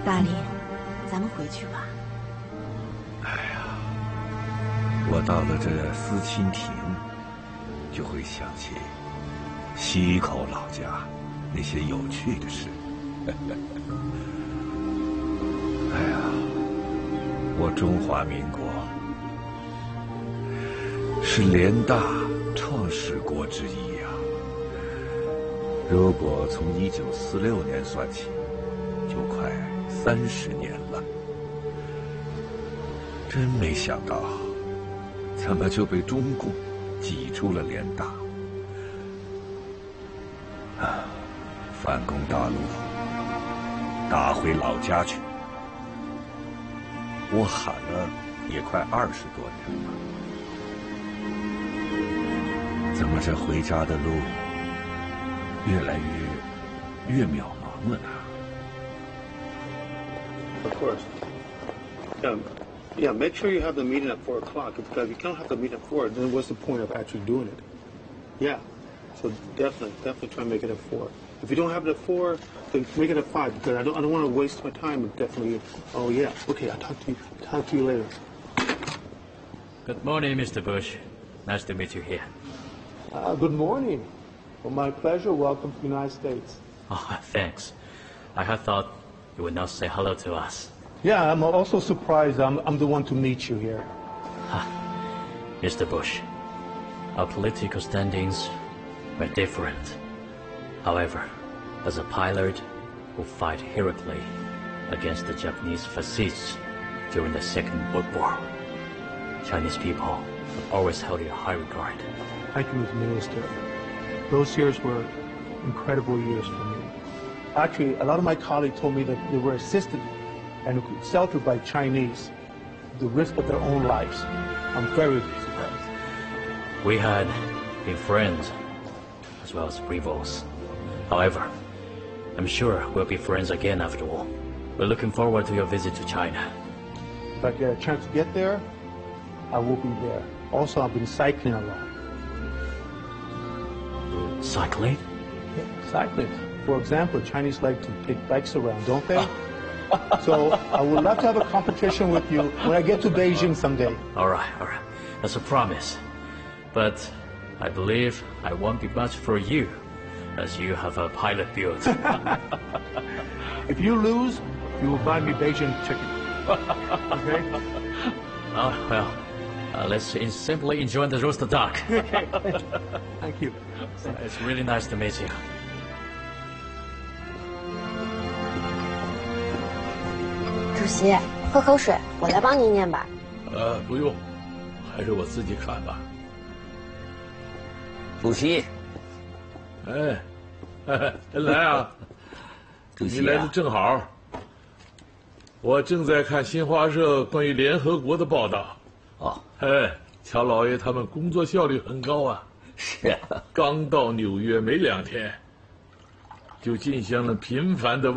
大林，咱们回去吧。 哎呀，我到了这思亲亭，就会想起溪口老家那些有趣的事。哎呀，我中华民国是联大创始国之一呀。如果从1946年算起，就快30年了。真没想到，怎么就被中共挤出了联大？啊，反攻大陆，打回老家去。我喊了也快20多年了，怎么这回家的路越来越渺茫了呢？ Of course. Yeah, make sure you have the meeting at 4 o'clock. Because if you don't have the meeting at 4, then what's the point of actually doing it? Yeah. So definitely try and make it at 4. If you don't have it at 4, then make it at 5 because I don't want to waste my time. Definitely. Oh yeah. Okay, I'll talk to you later. Good morning, Mr. Bush. Nice to meet you here. Good morning. Well, my pleasure. Welcome to the United States. Oh, thanks. I had thought you would not say hello to us. Yeah, I'm also surprised I'm the one to meet you here. Mr. Bush, our political standings were different. However, as a pilot who fought heroically against the Japanese fascists during the Second World War, Chinese people have always held you in high regard. Thank you, Mr. Minister. Those years were incredible years for me. Actually, a lot of my colleagues told me that they were assisted and sheltered by Chinese, the risk of their own lives. I'm very surprised. We had been friends as well as rivals. However, I'm sure we'll be friends again after all. We're looking forward to your visit to China. If I get a chance to get there, I will be there. Also, I've been cycling a lot. Cycling? Yeah, cycling. For example, Chinese like to take bikes around, don't they? So I would love to have a competition with you when I get to Beijing someday. All right. That's a promise. But I believe I won't be much for you, as you have a pilot build. If you lose, you will buy me Beijing ticket. Okay? Oh, well, let's simply enjoy the roast duck. Okay. Thank you. It's really nice to meet you. 主席，喝口水，我来帮您念吧。 不用，还是我自己看吧。 主席， 来啊！ 主席你来的正好。我正在看新华社关于联合国的报道。 哦， 乔老爷他们工作效率很高啊。 是啊。 刚到纽约没2天，就进行了频繁的